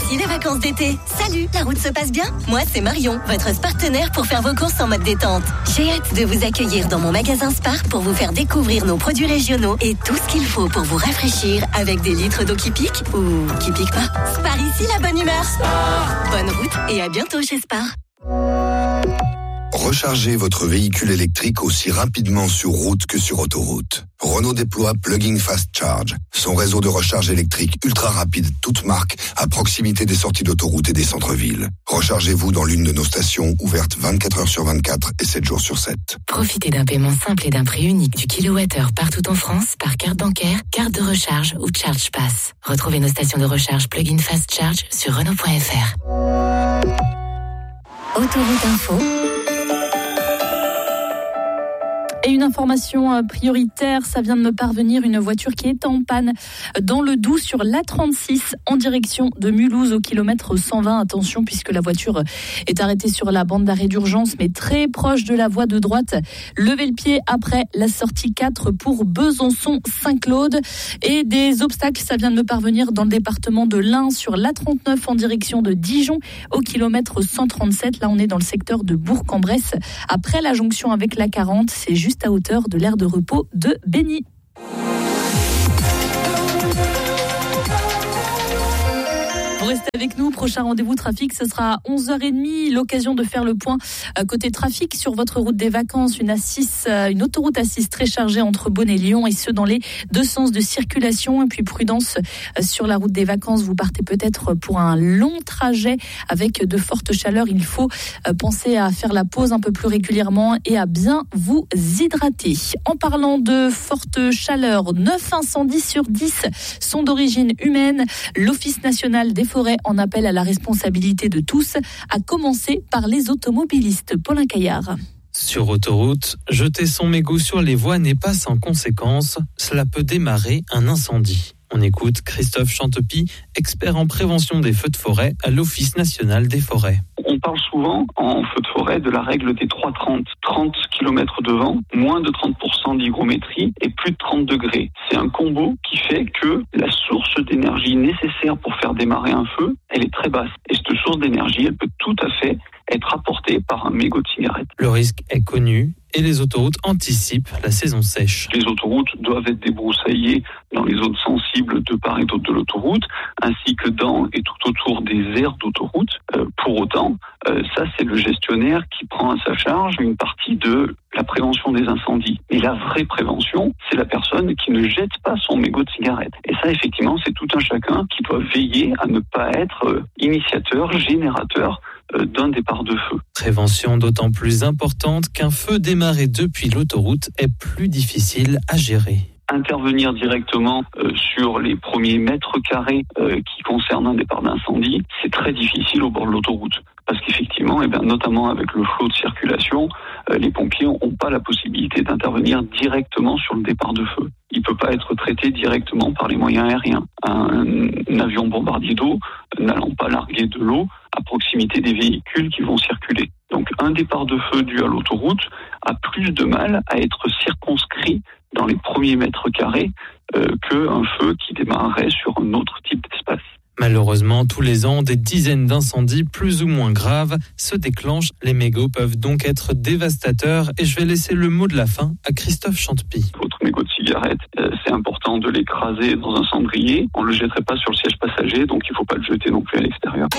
Ici les vacances d'été. Salut, la route se passe bien? Moi, c'est Marion, votre partenaire pour faire vos courses en mode détente. J'ai hâte de vous accueillir dans mon magasin Spar pour vous faire découvrir nos produits régionaux et tout ce qu'il faut pour vous rafraîchir avec des litres d'eau qui piquent ou qui piquent pas. Spar ici, la bonne humeur. Spar. Bonne route et à bientôt chez Spar. Rechargez votre véhicule électrique aussi rapidement sur route que sur autoroute. Renault déploie Plug-in Fast Charge, son réseau de recharge électrique ultra rapide, toute marque, à proximité des sorties d'autoroute et des centres-villes. Rechargez-vous dans l'une de nos stations ouvertes 24 heures sur 24 et 7 jours sur 7. Profitez d'un paiement simple et d'un prix unique du kilowattheure partout en France par carte bancaire, carte de recharge ou Charge Pass. Retrouvez nos stations de recharge Plug-in Fast Charge sur Renault.fr. Autoroute Info. Et une information prioritaire, ça vient de me parvenir, une voiture qui est en panne dans le Doubs sur l'A36 en direction de Mulhouse au kilomètre 120. Attention puisque la voiture est arrêtée sur la bande d'arrêt d'urgence mais très proche de la voie de droite. Levez le pied après la sortie 4 pour Besançon-Saint-Claude. Et des obstacles, ça vient de me parvenir dans le département de l'Ain sur l'A39 en direction de Dijon au kilomètre 137. Là on est dans le secteur de Bourg-en-Bresse. Après la jonction avec la 40, c'est juste à hauteur de l'aire de repos de Béni. Vous restez avec nous, prochain rendez-vous trafic, ce sera à 11h30, l'occasion de faire le point côté trafic sur votre route des vacances, une autoroute A6 très chargée entre Beaune et Lyon et ce dans les deux sens de circulation. Et puis prudence sur la route des vacances, vous partez peut-être pour un long trajet avec de fortes chaleurs, il faut penser à faire la pause un peu plus régulièrement et à bien vous hydrater. En parlant de fortes chaleurs, 9 incendies sur 10 sont d'origine humaine. L'Office national des forêts en appelle à la responsabilité de tous, à commencer par les automobilistes. Paulin Caillard. Sur autoroute, jeter son mégot sur les voies n'est pas sans conséquence. Cela peut démarrer un incendie. On écoute Christophe Chantepie, expert en prévention des feux de forêt à l'Office national des forêts. On parle souvent en feu de forêt de la règle des 3-30. 30 km de vent, moins de 30% d'hygrométrie et plus de 30 degrés. C'est un combo qui fait que la source d'énergie nécessaire pour faire démarrer un feu, elle est très basse. Et cette source d'énergie, elle peut tout à fait être apportée par un mégot de cigarette. Le risque est connu et les autoroutes anticipent la saison sèche. Les autoroutes doivent être débroussaillées dans les zones sensibles de part et d'autre de l'autoroute, ainsi que dans et tout autour des aires d'autoroute. Pour autant, ça c'est le gestionnaire qui prend à sa charge une partie de la prévention des incendies. Et la vraie prévention, c'est la personne qui ne jette pas son mégot de cigarette. Et ça, effectivement, c'est tout un chacun qui doit veiller à ne pas être initiateur, générateur d'un départ de feu. Prévention d'autant plus importante qu'un feu démarré depuis l'autoroute est plus difficile à gérer. Intervenir directement sur les premiers mètres carrés qui concernent un départ d'incendie, c'est très difficile au bord de l'autoroute. Parce qu'effectivement, notamment avec le flot de circulation, les pompiers n'ont pas la possibilité d'intervenir directement sur le départ de feu. Il ne peut pas être traité directement par les moyens aériens. Un avion bombardier d'eau n'allant pas larguer de l'eau à proximité des véhicules qui vont circuler. Donc un départ de feu dû à l'autoroute a plus de mal à être circonscrit dans les premiers mètres carrés qu'un feu qui démarrerait sur un autre type d'espace. Malheureusement, tous les ans, des dizaines d'incendies plus ou moins graves se déclenchent. Les mégots peuvent donc être dévastateurs et je vais laisser le mot de la fin à Christophe Chantepie. Votre mégot de cigarette, c'est important de l'écraser dans un cendrier. On ne le jetterait pas sur le siège passager, donc il ne faut pas le jeter non plus à l'extérieur.